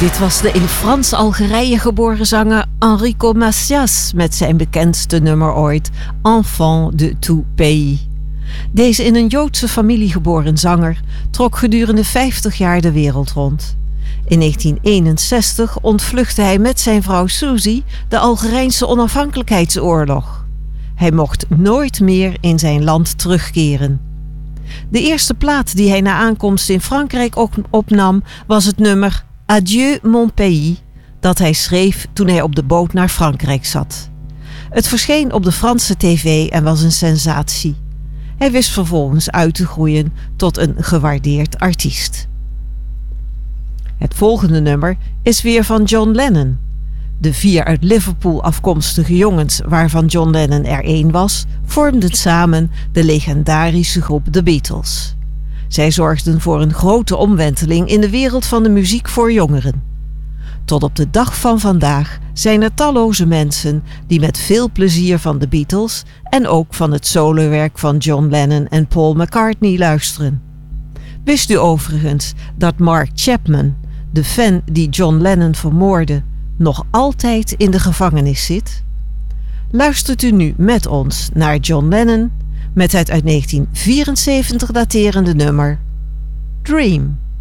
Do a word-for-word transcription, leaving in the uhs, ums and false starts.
Dit was de in Frans-Algerije geboren zanger Enrico Macias met zijn bekendste nummer ooit, Enfant de tout pays. Deze in een Joodse familie geboren zanger trok gedurende vijftig jaar de wereld rond. In negentien eenenzestig ontvluchtte hij met zijn vrouw Susie de Algerijnse onafhankelijkheidsoorlog. Hij mocht nooit meer in zijn land terugkeren. De eerste plaat die hij na aankomst in Frankrijk opnam was het nummer Adieu mon pays, dat hij schreef toen hij op de boot naar Frankrijk zat. Het verscheen op de Franse tv en was een sensatie. Hij wist vervolgens uit te groeien tot een gewaardeerd artiest. Het volgende nummer is weer van John Lennon. De vier uit Liverpool afkomstige jongens, waarvan John Lennon er één was, vormden samen de legendarische groep The Beatles. Zij zorgden voor een grote omwenteling in de wereld van de muziek voor jongeren. Tot op de dag van vandaag zijn er talloze mensen die met veel plezier van de Beatles en ook van het solowerk van John Lennon en Paul McCartney luisteren. Wist u overigens dat Mark Chapman, de fan die John Lennon vermoordde, nog altijd in de gevangenis zit? Luistert u nu met ons naar John Lennon met het uit negentien vierenzeventig daterende nummer Dream.